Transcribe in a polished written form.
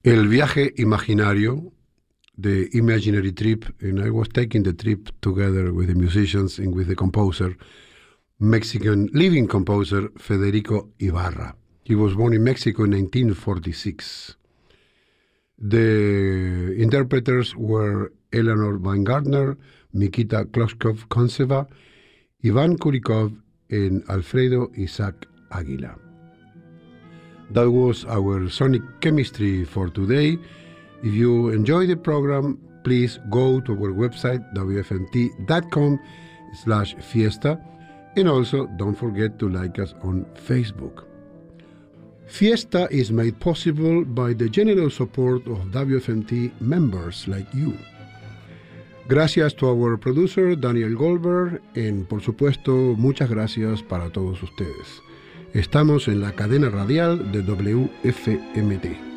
El viaje imaginario, the imaginary trip, and I was taking the trip together with the musicians and with the composer, Mexican living composer Federico Ibarra. He was born in Mexico in 1946. The interpreters were Eleanor Weingartner, Mikita Kloskov-Konceva, Ivan Kurikov, and Alfredo Isaac Aguila. That was our sonic chemistry for today. If you enjoy the program, please go to our website, wfmt.com/fiesta, and also don't forget to like us on Facebook. Fiesta is made possible by the generous support of WFMT members like you. Gracias to our producer, Daniel Goldberg, y por supuesto, muchas gracias para todos ustedes. Estamos en la cadena radial de WFMT.